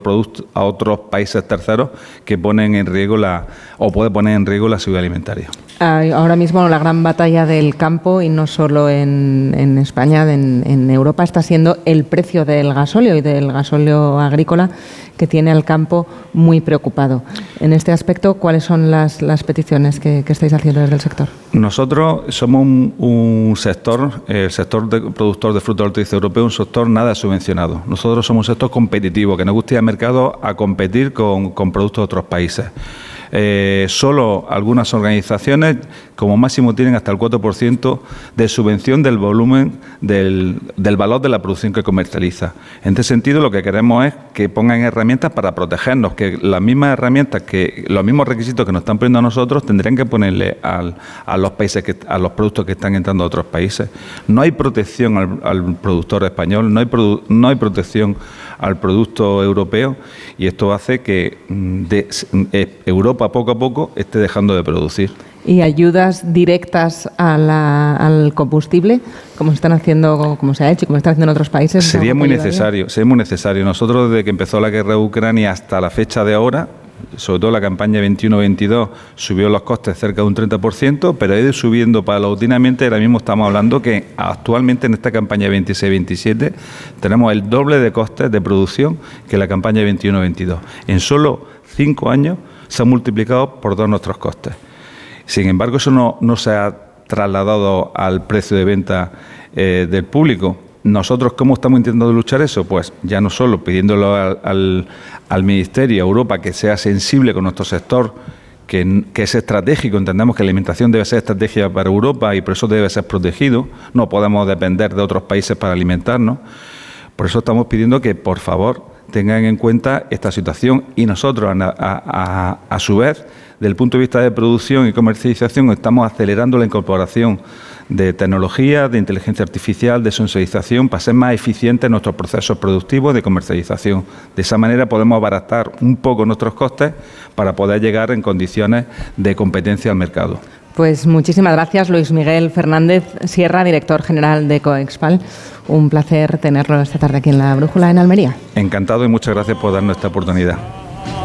productos a otros países terceros que ponen en riesgo puede poner en riesgo la seguridad alimentaria. Ahora mismo la gran batalla del campo, y no solo en España, en Europa, está siendo el precio del gasóleo y del gasóleo agrícola, que tiene al campo muy preocupado. En este aspecto, ¿cuáles son las peticiones que estáis haciendo desde el sector? Nosotros somos un sector, el sector productor de frutas y hortalizas europeo, un sector nada subvencionado. Nosotros somos un sector competitivo, que nos gusta ir al mercado a competir con productos de otros países. Solo algunas organizaciones como máximo tienen hasta el 4% de subvención del volumen del valor de la producción que comercializa. En este sentido, lo que queremos es que pongan herramientas para protegernos, que las mismas herramientas, que los mismos requisitos que nos están poniendo a nosotros, tendrían que ponerle a los países, a los productos que están entrando a otros países. No hay protección al productor español, no hay protección al producto europeo, y esto hace que Europa poco a poco esté dejando de producir. ¿Y ayudas directas al combustible, como están haciendo, como se ha hecho y como están haciendo en otros países? Sería muy necesario. Nosotros, desde que empezó la guerra de Ucrania hasta la fecha de ahora, sobre todo la campaña 21-22, subió los costes cerca de un 30%, pero ha ido subiendo paulatinamente. Ahora mismo estamos hablando que actualmente en esta campaña 26-27 tenemos el doble de costes de producción que la campaña 21-22. En solo 5 años se han multiplicado por 2 nuestros costes. Sin embargo, eso no se ha trasladado al precio de venta del público. Nosotros, ¿cómo estamos intentando luchar eso? Pues ya no solo pidiéndolo al Ministerio, a Europa, que sea sensible con nuestro sector, que es estratégico. Entendemos que la alimentación debe ser estratégica para Europa y por eso debe ser protegido. No podemos depender de otros países para alimentarnos. Por eso estamos pidiendo que, por favor, tengan en cuenta esta situación, y nosotros, a su vez, desde el punto de vista de producción y comercialización, estamos acelerando la incorporación de tecnología, de inteligencia artificial, de sensorización, para ser más eficientes en nuestros procesos productivos de comercialización. De esa manera podemos abaratar un poco nuestros costes para poder llegar en condiciones de competencia al mercado. Pues muchísimas gracias, Luis Miguel Fernández Sierra, director general de Coexpal. Un placer tenerlo esta tarde aquí en La Brújula, en Almería. Encantado, y muchas gracias por darnos esta oportunidad.